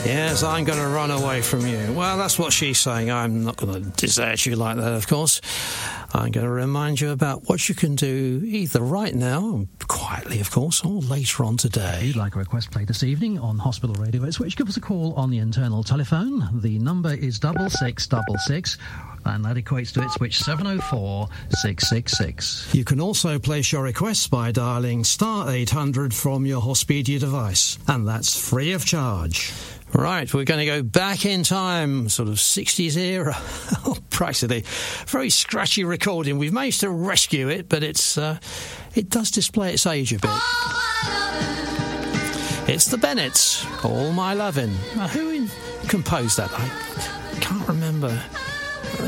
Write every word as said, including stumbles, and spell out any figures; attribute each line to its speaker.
Speaker 1: Yes, I'm going to run away from you. Well, that's what she's saying. I'm not going to desert you like that, of course. I'm going to remind you about what you can do either right now, quietly, of course, or later on today.
Speaker 2: If you'd like a request played this evening on Hospital Radio at Switch, give us a call on the internal telephone. The number is double six double six, and that equates to Ipswich seven oh four six six six.
Speaker 1: You can also place your requests by dialling star eight hundred from your Hospedia device, and that's free of charge. Right, we're going to go back in time, sort of sixties era. Oh, practically. Very scratchy recording. We've managed to rescue it, but it's uh, it does display its age a bit. It's the Bennetts, All My Lovin'. Now, who in- composed that? I can't remember.